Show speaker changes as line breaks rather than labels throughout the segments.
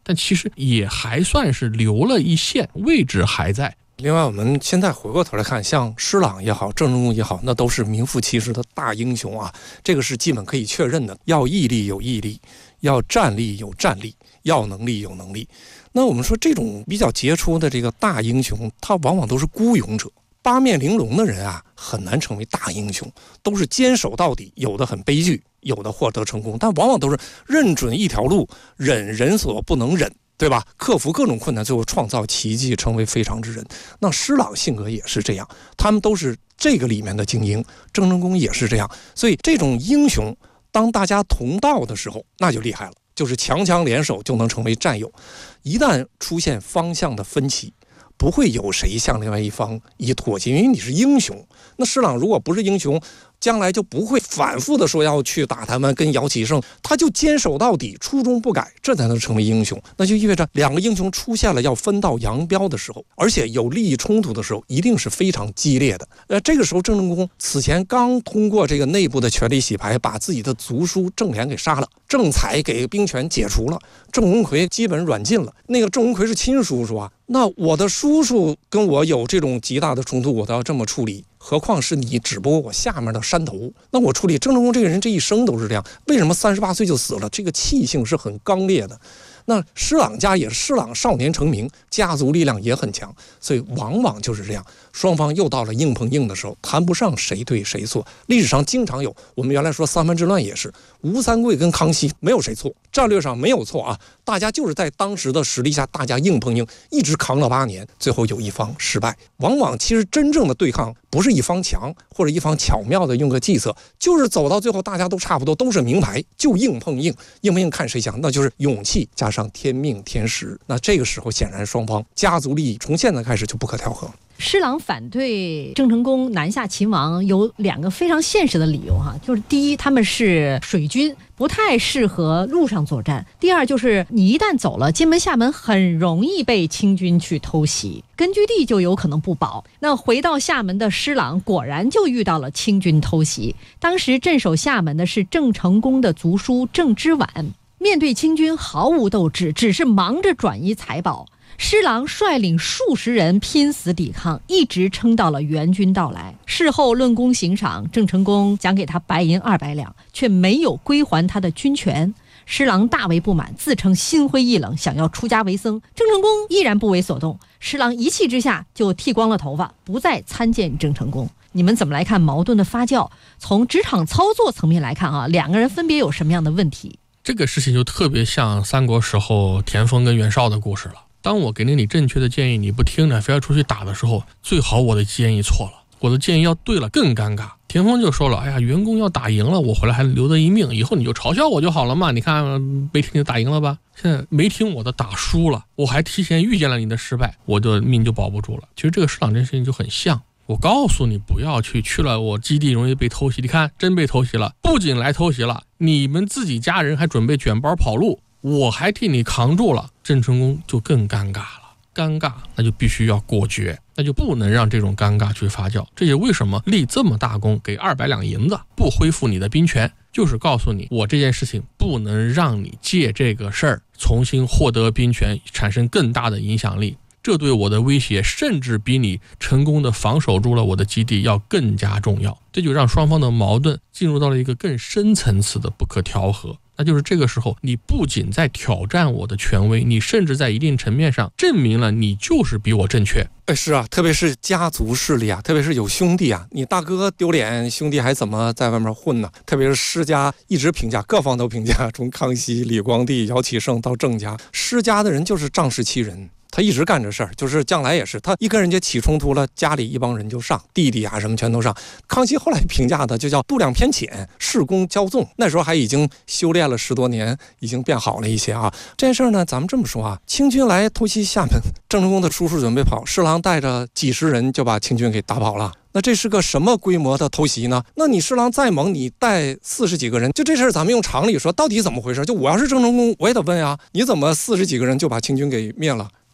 但其实也还算是留了一线，位置还在。
另外我们现在回过头来看，像施琅也好，郑成功也好，那都是名副其实的大英雄啊，这个是基本可以确认的。要毅力有毅力，要战力有战力，要能力有能力。那我们说这种比较杰出的这个大英雄，他往往都是孤勇者，八面玲珑的人啊，很难成为大英雄，都是坚守到底，有的很悲剧，有的获得成功，但往往都是认准一条路，忍人所不能忍，对吧？克服各种困难，最后创造奇迹，成为非常之人。那施琅性格也是这样，他们都是这个里面的精英，郑成功也是这样。所以这种英雄，当大家同道的时候，那就厉害了，就是强强联手就能成为战友。一旦出现方向的分歧，不会有谁向另外一方以妥协，因为你是英雄。那施琅如果不是英雄，将来就不会反复的说要去打他们，跟姚启圣，他就坚守到底，初衷不改，这才能成为英雄。那就意味着两个英雄出现了要分道扬镳的时候，而且有利益冲突的时候，一定是非常激烈的。这个时候郑成功此前刚通过这个内部的权力洗牌，把自己的族叔郑俨给杀了，郑采给兵权解除了，郑鸿逵基本软禁了。那个郑鸿逵是亲叔叔啊，那我的叔叔跟我有这种极大的冲突，我都要这么处理，何况是你，只不过我下面的山头，那我处理。郑成功这个人这一生都是这样，为什么38岁就死了？这个气性是很刚烈的。那施琅家也是，施琅少年成名，家族力量也很强，所以往往就是这样，双方又到了硬碰硬的时候，谈不上谁对谁错。历史上经常有，我们原来说三藩之乱也是，吴三桂跟康熙没有谁错，战略上没有错啊，大家就是在当时的实力下，大家硬碰硬，一直扛了8年，最后有一方失败。往往其实真正的对抗不是一方强，或者一方巧妙的用个计策，就是走到最后大家都差不多，都是名牌，就硬碰硬，硬碰硬看谁强，那就是勇气加上天命天时。那这个时候显然双方家族利益从现在开始就不可调和。
施琅反对郑成功南下秦王有2个非常现实的理由哈，就是第一，他们是水军，不太适合陆上作战；第二，就是你一旦走了金门厦门，很容易被清军去偷袭，根据地就有可能不保。那回到厦门的施琅果然就遇到了清军偷袭，当时镇守厦门的是郑成功的族叔郑之琬，面对清军毫无斗志，只是忙着转移财宝。施琅率领数十人拼死抵抗，一直撑到了援军到来。事后论功行赏，郑成功奖给他白银200两，却没有归还他的军权。施琅大为不满，自称心灰意冷，想要出家为僧。郑成功依然不为所动，施琅一气之下就剃光了头发，不再参见郑成功。你们怎么来看矛盾的发酵？从职场操作层面来看啊，2个人分别有什么样的问题？
这个事情就特别像三国时候田丰跟袁绍的故事了。当我给了你正确的建议，你不听着，非要出去打的时候，最好我的建议错了，我的建议要对了更尴尬。田丰就说了，哎呀，袁公要打赢了，我回来还留得一命，以后你就嘲笑我就好了嘛，你看没听就打赢了吧，现在没听我的打输了，我还提前预见了你的失败，我的命就保不住了。其实这个施琅这事情就很像，我告诉你不要去了我基地容易被偷袭，你看真被偷袭了，不仅来偷袭了，你们自己家人还准备卷包跑路，我还替你扛住了。郑成功就更尴尬了，尴尬那就必须要果决，那就不能让这种尴尬去发酵。这也为什么立这么大功，给200两银子，不恢复你的兵权，就是告诉你，我这件事情不能让你借这个事儿重新获得兵权，产生更大的影响力。这对我的威胁甚至比你成功的防守住了我的基地要更加重要。这就让双方的矛盾进入到了一个更深层次的不可调和。那就是这个时候，你不仅在挑战我的权威，你甚至在一定层面上证明了你就是比我正确。
是啊，特别是家族势力啊，特别是有兄弟啊，你大哥丢脸，兄弟还怎么在外面混呢？特别是施家一直评价，各方都评价，从康熙、李光地、姚启圣到郑家，施家的人就是仗势欺人。他一直干这事儿，就是将来也是，他一跟人家起冲突了，家里一帮人就上，弟弟啊什么全都上。康熙后来评价的就叫度量偏浅，恃功骄纵，那时候还已经修炼了10多年，已经变好了一些啊。这件事儿呢，咱们这么说啊，清军来偷袭厦门，郑成功的叔叔准备跑，施琅带着几十人就把清军给打跑了。那这是个什么规模的偷袭呢？那你施琅再猛，你带40几个人，就这事儿咱们用常理说，到底怎么回事？就我要是郑成功，我也得问啊，你怎么40几个人就把清军给灭了？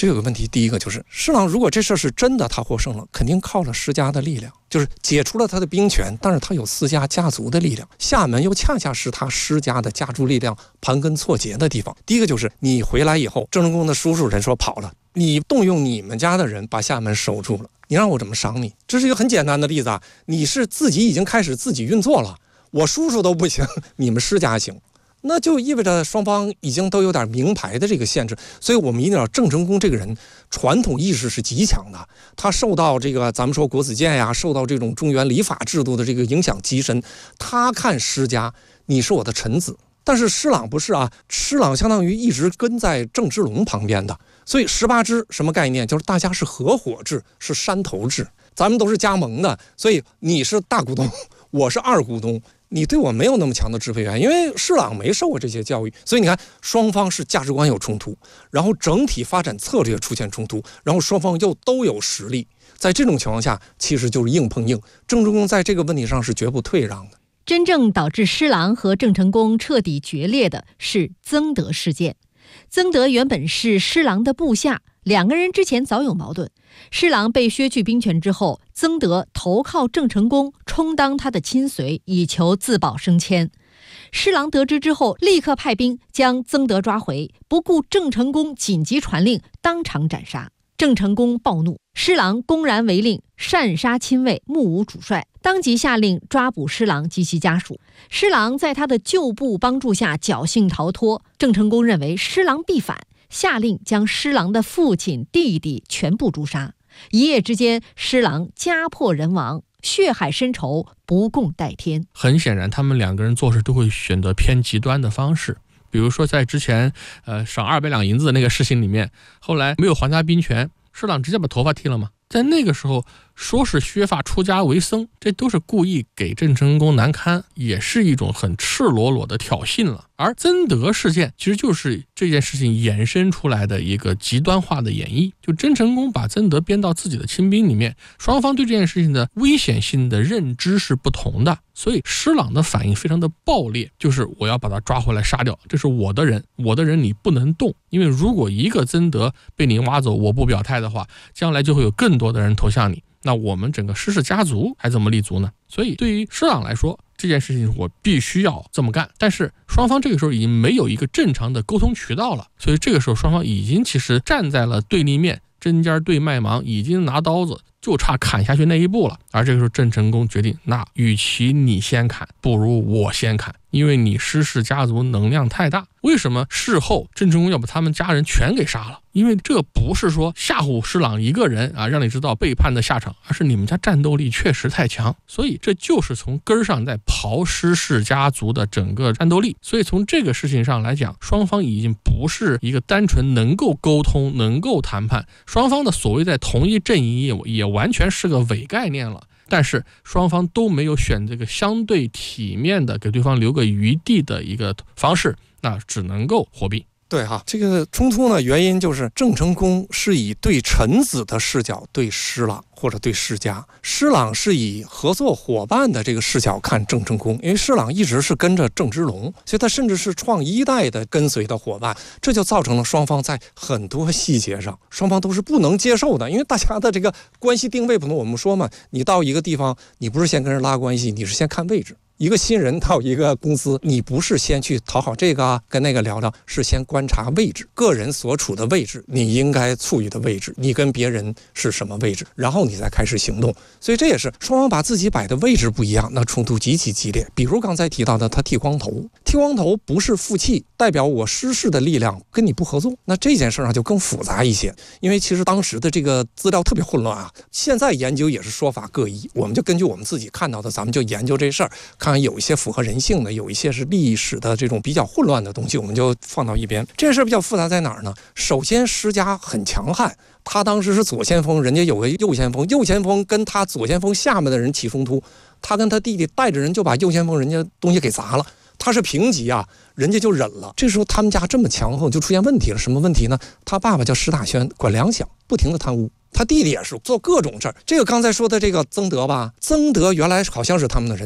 这有个问题，第一个就是施琅如果这事儿是真的，他获胜了，肯定靠了施家的力量，就是解除了他的兵权，但是他有私家家族的力量，厦门又恰恰是他施家的家族力量盘根错节的地方。第一个就是你回来以后，郑成功的叔叔人说跑了，你动用你们家的人把厦门守住了，你让我怎么赏你？这是一个很简单的例子啊，你是自己已经开始自己运作了，我叔叔都不行，你们施家行，那就意味着双方已经都有点名牌的这个限制。所以我们一定要郑成功这个人传统意识是极强的，他受到这个咱们说国子监呀，受到这种中原礼法制度的这个影响极深。他看施家，你是我的臣子，但是施琅不是啊，施琅相当于一直跟在郑芝龙旁边的，所以18支什么概念？就是大家是合伙制，是山头制，咱们都是加盟的，所以你是大股东，我是二股东，你对我没有那么强的支配权，因为施琅没受过这些教育，所以你看双方是价值观有冲突，然后整体发展策略出现冲突，然后双方又都有实力，在这种情况下其实就是硬碰硬。郑成功在这个问题上是绝不退让的。
真正导致施琅和郑成功彻底决裂的是曾德事件。曾德原本是施琅的部下，两个人之前早有矛盾。施琅被削去兵权之后，曾德投靠郑成功，充当他的亲随，以求自保升迁。施琅得知之后，立刻派兵将曾德抓回，不顾郑成功紧急传令，当场斩杀。郑成功暴怒，施琅公然违令，擅杀亲卫，目无主帅，当即下令抓捕施琅及其家属。施琅在他的旧部帮助下侥幸逃脱。郑成功认为施琅必反，下令将施琅的父亲、弟弟全部诛杀。一夜之间，施琅家破人亡，血海深仇，不共戴天。
很显然，他们两个人做事都会选择偏极端的方式。比如说在之前赏200两银子的那个事情里面，后来没有还他兵权，施琅直接把头发剃了嘛。在那个时候说是削发出家为僧，这都是故意给郑成功难堪，也是一种很赤裸裸的挑衅了。而曾德事件其实就是这件事情衍生出来的一个极端化的演绎，就郑成功把曾德编到自己的亲兵里面，双方对这件事情的危险性的认知是不同的，所以施琅的反应非常的暴烈，就是我要把他抓回来杀掉，这是我的人，我的人你不能动，因为如果一个曾德被你挖走，我不表态的话，将来就会有更多的人投向你，那我们整个施氏家族还怎么立足呢？所以对于施琅来说，这件事情我必须要这么干，但是双方这个时候已经没有一个正常的沟通渠道了，所以这个时候双方已经其实站在了对立面，针尖对麦芒，已经拿刀子就差砍下去那一步了。而这个时候郑成功决定，那与其你先砍，不如我先砍，因为你施氏家族能量太大。为什么事后郑成功要把他们家人全给杀了？因为这不是说吓唬施琅一个人啊，让你知道背叛的下场，而是你们家战斗力确实太强，所以这就是从根上在刨施氏家族的整个战斗力。所以从这个事情上来讲，双方已经不是一个单纯能够沟通能够谈判，双方的所谓在同一阵营也完全是个伪概念了。但是双方都没有选这个相对体面的给对方留个余地的一个方式，那只能够火并。
对哈，这个冲突呢，原因就是郑成功是以对臣子的视角对施琅或者对施家，施琅是以合作伙伴的这个视角看郑成功，因为施琅一直是跟着郑芝龙，所以他甚至是创一代的跟随的伙伴，这就造成了双方在很多细节上，双方都是不能接受的，因为大家的这个关系定位不同。我们说嘛，你到一个地方，你不是先跟人拉关系，你是先看位置。一个新人到一个公司，你不是先去讨好这个啊，跟那个聊聊，是先观察位置，个人所处的位置，你应该处于的位置，你跟别人是什么位置，然后你再开始行动。所以这也是双方把自己摆的位置不一样，那冲突极其激烈。比如刚才提到的，他剃光头，剃光头不是负气，代表我施氏的力量跟你不合作，那这件事上就更复杂一些。因为其实当时的这个资料特别混乱啊，现在研究也是说法各异，我们就根据我们自己看到的，咱们就研究这事儿，看看有一些符合人性的，有一些是历史的这种比较混乱的东西，我们就放到一边。这件事比较复杂在哪儿呢？首先施家很强悍，他当时是左先锋，人家有个右先锋，右先锋跟他左先锋下面的人起冲突，他跟他弟弟带着人就把右先锋人家东西给砸了，他是平级啊，人家就忍了。这时候他们家这么强横，就出现问题了。什么问题呢？他爸爸叫施大轩，管粮饷，不停的贪污，他弟弟也是做各种事儿。这个刚才说的这个曾德吧，曾德原来好像是他们的人，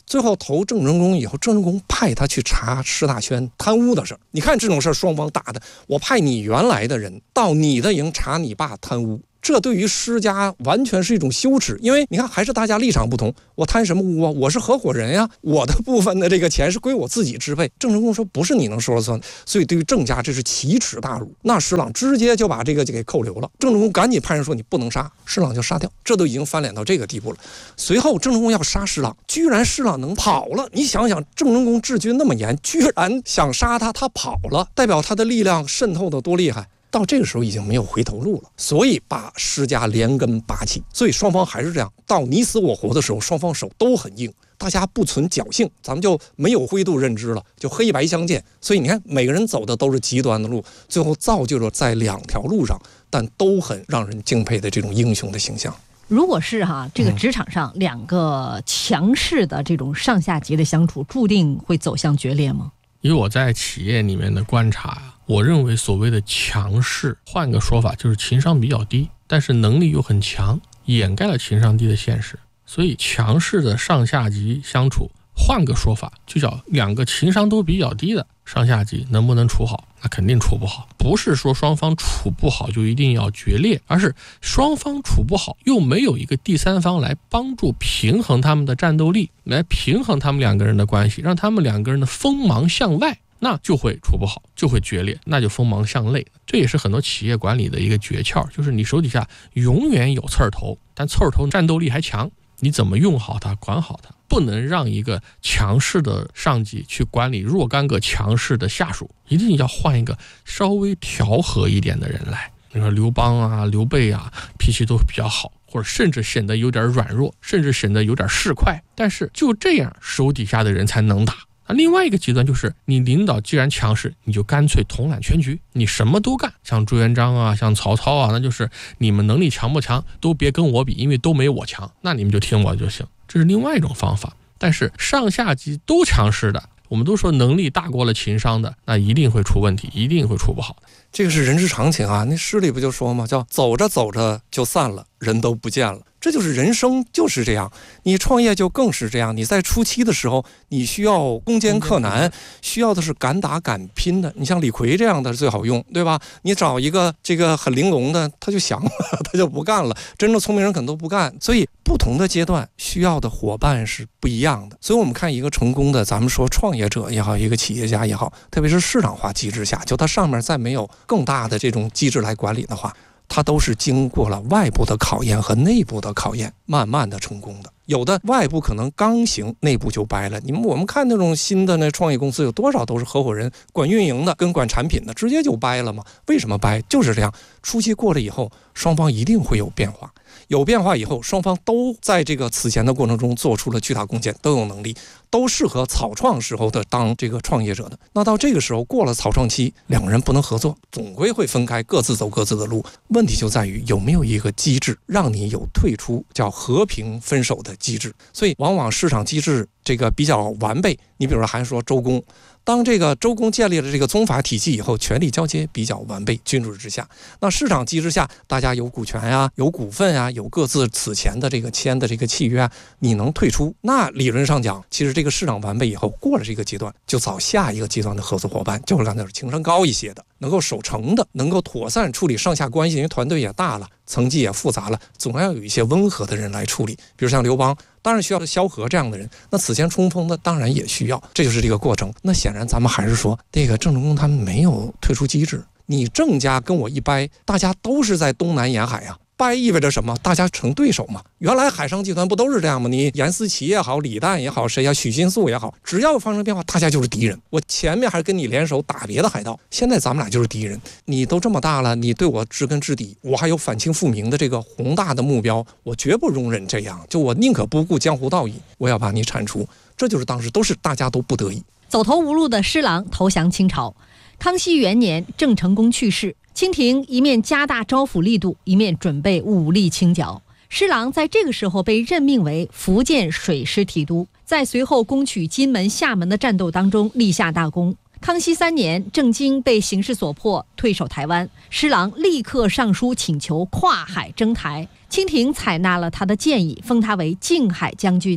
最后投郑成功以后，郑成功派他去查施大轩贪污的事儿。你看这种事儿，双方打的，我派你原来的人到你的营查你爸贪污。这对于施家完全是一种羞耻，因为你看还是大家立场不同，我贪什么污啊？我是合伙人呀，我的部分的这个钱是归我自己支配。郑成功说不是你能说了算，所以对于郑家这是奇耻大辱。那施琅直接就把这个就给扣留了，郑成功赶紧派人说你不能杀，施琅就杀掉，这都已经翻脸到这个地步了。随后郑成功要杀施琅，居然施琅能跑了。你想想，郑成功治军那么严，居然想杀他，他跑了，代表他的力量渗透的多厉害。到这个时候已经没有回头路了，所以把施家连根拔起。所以双方还是这样，到你死我活的时候，双方手都很硬，大家不存侥幸，咱们就没有灰度认知了，就黑白相间。所以你看，每个人走的都是极端的路，最后造就了在两条路上，但都很让人敬佩的这种英雄的形象。
如果是这个职场上两个强势的这种上下级的相处，注定会走向决裂吗？
以我在企业里面的观察我认为所谓的强势，换个说法就是情商比较低，但是能力又很强，掩盖了情商低的现实。所以强势的上下级相处，换个说法就叫两个情商都比较低的上下级能不能处好？那肯定处不好。不是说双方处不好就一定要决裂，而是双方处不好又没有一个第三方来帮助平衡他们的战斗力，来平衡他们两个人的关系，让他们两个人的锋芒向外，那就会处不好，就会决裂，那就锋芒向内。这也是很多企业管理的一个诀窍，就是你手底下永远有刺儿头，但刺儿头战斗力还强，你怎么用好它，管好它，不能让一个强势的上级去管理若干个强势的下属，一定要换一个稍微调和一点的人来。你说刘邦啊、刘备啊，脾气都比较好，或者甚至显得有点软弱，甚至显得有点市侩，但是就这样手底下的人才能打。另外一个极端就是你领导既然强势，你就干脆统揽全局，你什么都干，像朱元璋啊，像曹操啊，那就是你们能力强不强都别跟我比，因为都没我强，那你们就听我就行。这是另外一种方法。但是上下级都强势的，我们都说能力大过了情商的，那一定会出问题，一定会处不好的。
这个是人之常情啊，那诗里不就说吗？叫走着走着就散了，人都不见了。这就是人生，就是这样。你创业就更是这样，你在初期的时候，你需要攻坚克难，需要的是敢打敢拼的。你像李逵这样的最好用，对吧？你找一个这个很玲珑的，他就降了，他就不干了。真正聪明人可能都不干。所以不同的阶段需要的伙伴是不一样的。所以我们看一个成功的，咱们说创业者也好，一个企业家也好，特别是市场化机制下，就它上面再没有更大的这种机制来管理的话，它都是经过了外部的考验和内部的考验，慢慢的成功的。有的外部可能刚行，内部就掰了。我们看那种新的那创业公司，有多少都是合伙人管运营的跟管产品的，直接就掰了嘛。为什么掰？就是这样，初期过了以后，双方一定会有变化。有变化以后，双方都在这个此前的过程中做出了巨大贡献，都有能力，都适合草创时候的当这个创业者的。那到这个时候过了草创期，两个人不能合作，总归会分开，各自走各自的路。问题就在于有没有一个机制让你有退出，叫和平分手的机制。所以往往市场机制这个比较完备，你比如说还说周公，当这个周公建立了这个宗法体系以后，权力交接比较完备，君主之下。那市场机制下，大家有股权呀，有股份呀，有各自此前的这个签的这个契约啊，你能退出，那理论上讲，其实这个市场完备以后，过了这个阶段，就找下一个阶段的合作伙伴，就是刚才说情商高一些的，能够守成的，能够妥善处理上下关系，因为团队也大了，层级也复杂了，总要有一些温和的人来处理。比如像刘邦，当然需要萧何这样的人，那此前冲锋的当然也需要，这就是这个过程。那显然咱们还是说，这个郑成功他们没有退出机制，你郑家跟我一掰，大家都是在东南沿海啊，掰意味着什么？大家成对手嘛。原来海上集团不都是这样吗？你严思齐也好，李旦也好，谁呀，许新素也好，只要发生变化，大家就是敌人。我前面还跟你联手打别的海盗，现在咱们俩就是敌人。你都这么大了，你对我知根知底，我还有反清复明的这个宏大的目标，我绝不容忍这样。就我宁可不顾江湖道义，我要把你铲除。这就是当时都是大家都不得已。
走投无路的施琅投降清朝。康熙元年，郑成功去世，清廷一面加大招抚力度，一面准备武力清剿。施琅在这个时候被任命为福建水师提督，在随后攻取金门、厦门的战斗当中立下大功。康熙3年，郑经被形势所迫退守台湾，施琅立刻上书请求跨海征台，清廷采纳了他的建议，封他为靖海将军。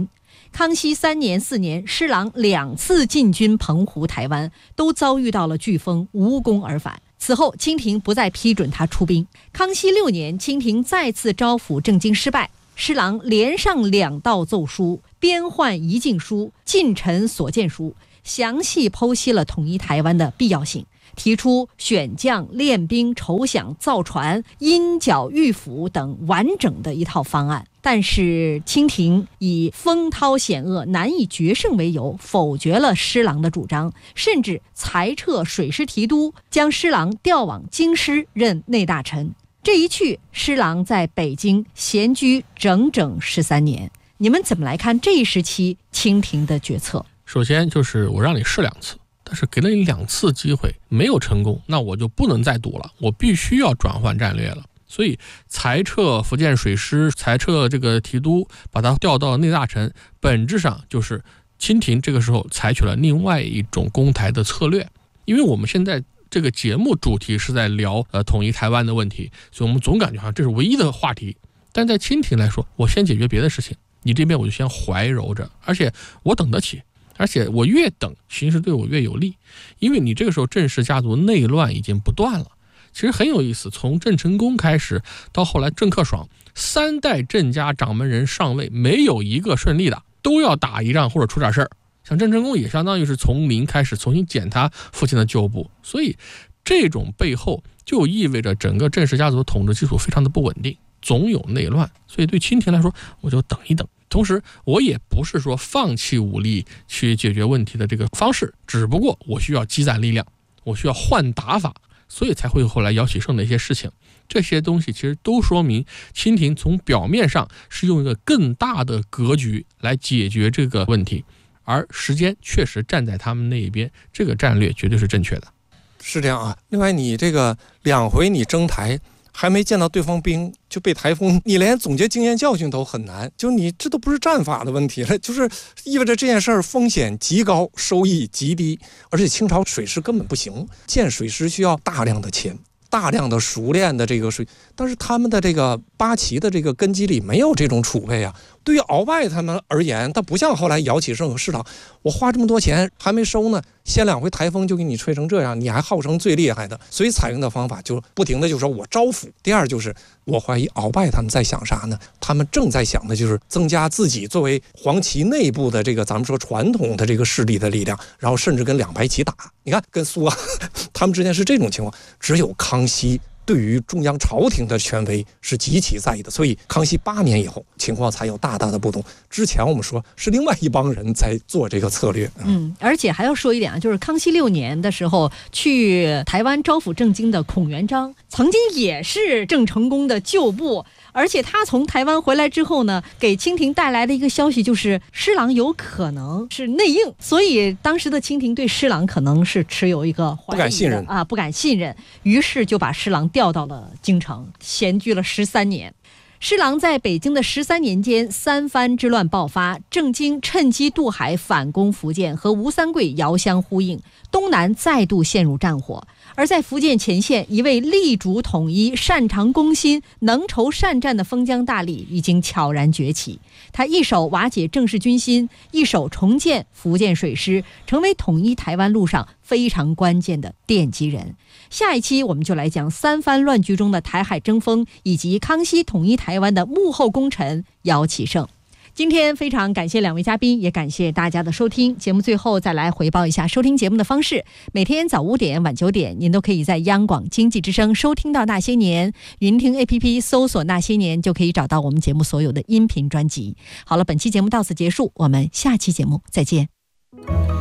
康熙3年、4年，施琅2次进军澎湖、台湾，都遭遇到了飓风，无功而返。此后，清廷不再批准他出兵。康熙6年，清廷再次招抚郑经失败，施琅连上2道奏书，编换遗禁书、近臣所见书，详细剖析了统一台湾的必要性，提出选将、练兵、筹饷、造船、因剿御府等完整的一套方案。但是清廷以风涛险恶、难以决胜为由，否决了施琅的主张，甚至裁撤水师提督，将施琅调往京师任内大臣。这一去，施琅在北京闲居整整13年。你们怎么来看这一时期清廷的决策？
首先就是我让你试2次，但是给了你2次机会没有成功，那我就不能再赌了，我必须要转换战略了。所以裁撤福建水师，裁撤这个提督，把他调到内大臣，本质上就是清廷这个时候采取了另外一种攻台的策略。因为我们现在这个节目主题是在聊统一台湾的问题，所以我们总感觉好像这是唯一的话题。但在清廷来说，我先解决别的事情，你这边我就先怀柔着，而且我等得起，而且我越等形势对我越有利，因为你这个时候郑氏家族内乱已经不断了。其实很有意思，从郑成功开始到后来郑克爽，3代郑家掌门人上位，没有一个顺利的，都要打一仗或者出点事儿。像郑成功也相当于是从零开始重新捡他父亲的旧部，所以这种背后就意味着整个郑氏家族的统治基础非常的不稳定，总有内乱。所以对清廷来说，我就等一等。同时我也不是说放弃武力去解决问题的这个方式，只不过我需要积攒力量，我需要换打法，所以才会后来姚启圣的一些事情。这些东西其实都说明清廷从表面上是用一个更大的格局来解决这个问题，而时间确实站在他们那一边，这个战略绝对是正确的。
是这样啊。另外你这个2回你征台还没见到对方兵就被台风，你连总结经验教训都很难，就你这都不是战法的问题了，就是意味着这件事儿风险极高，收益极低，而且清朝水师根本不行，建水师需要大量的钱，大量的熟练的这个水，但是他们的这个八旗的这个根基里没有这种储备啊。对于鳌拜他们而言，他不像后来姚启圣和施琅，我花这么多钱还没收呢，先2回台风就给你吹成这样，你还号称最厉害的，所以采用的方法就不停的就说我招抚。第二就是我怀疑鳌拜他们在想啥呢？他们正在想的就是增加自己作为黄旗内部的这个咱们说传统的这个势力的力量，然后甚至跟2白旗打。你看跟苏他们之间是这种情况，只有康熙对于中央朝廷的权威是极其在意的，所以康熙8年以后情况才有大大的不同。之前我们说是另外一帮人在做这个策略。
而且还要说一点啊，就是康熙6年的时候去台湾招抚郑经的孔元璋，曾经也是郑成功的旧部，而且他从台湾回来之后呢，给清廷带来的一个消息就是施琅有可能是内应，所以当时的清廷对施琅可能是持有一个怀疑的，不敢信任，于是就把施琅调到了京城，闲居了13年。施琅在北京的13年间，3藩之乱爆发，郑经趁机渡海反攻福建，和吴三桂遥相呼应，东南再度陷入战火。而在福建前线，一位力主统一、擅长攻心、能筹善战的封疆大吏已经悄然崛起。他一手瓦解郑氏军心，一手重建福建水师，成为统一台湾路上非常关键的奠基人。下一期我们就来讲3藩乱局中的台海争锋，以及康熙统一台湾的幕后功臣姚启圣。今天非常感谢2位嘉宾，也感谢大家的收听。节目最后再来回报一下收听节目的方式：每天早5点、晚9点，您都可以在央广经济之声收听到《那些年》，云听 APP 搜索《那些年》就可以找到我们节目所有的音频专辑。好了，本期节目到此结束，我们下期节目再见。